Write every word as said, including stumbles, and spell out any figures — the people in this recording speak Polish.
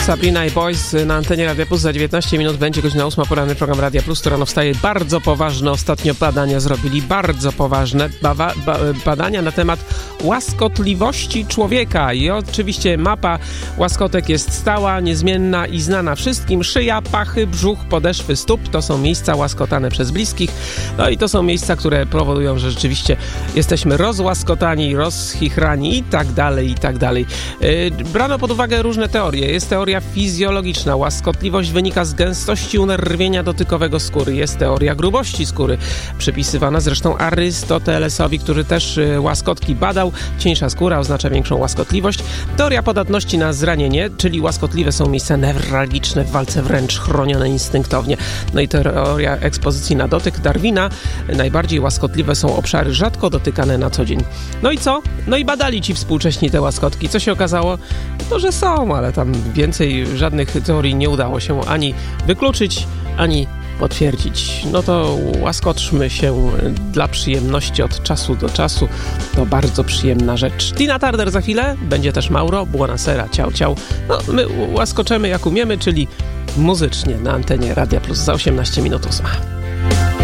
Sabrina i Boys na antenie Radia Plus. Za dziewiętnaście minut będzie godzina ósma, poranny program Radia Plus, to rano wstaje. Bardzo poważne ostatnio badania zrobili, bardzo poważne bawa, ba, badania na temat łaskotliwości człowieka. I oczywiście mapa łaskotek jest stała, niezmienna i znana wszystkim. Szyja, pachy, brzuch, podeszwy stóp to są miejsca łaskotane przez bliskich. No i to są miejsca, które powodują, że rzeczywiście jesteśmy rozłaskotani, rozchichrani i tak dalej, i tak dalej. Yy, brano pod uwagę różne teorie. Jest teoria fizjologiczna. Łaskotliwość wynika z gęstości unerwienia dotykowego skóry. Jest teoria grubości skóry, przypisywana zresztą Arystotelesowi, który też y, łaskotki badał. Cieńsza skóra oznacza większą łaskotliwość. Teoria podatności na zranienie, czyli łaskotliwe są miejsca newralgiczne, w walce wręcz chronione instynktownie. No i teoria ekspozycji na dotyk Darwina. Najbardziej łaskotliwe są obszary rzadko dotykane na co dzień. No i co? No i badali ci współcześni te łaskotki. Co się okazało? To, że są, ale tam więcej żadnych teorii nie udało się ani wykluczyć, ani potwierdzić. No to łaskoczmy się dla przyjemności od czasu do czasu. To bardzo przyjemna rzecz. Tina Turner za chwilę, będzie też Mauro, buonasera, ciao, ciao. No, my łaskoczemy jak umiemy, czyli muzycznie na antenie Radia Plus za osiemnaście minut ósma.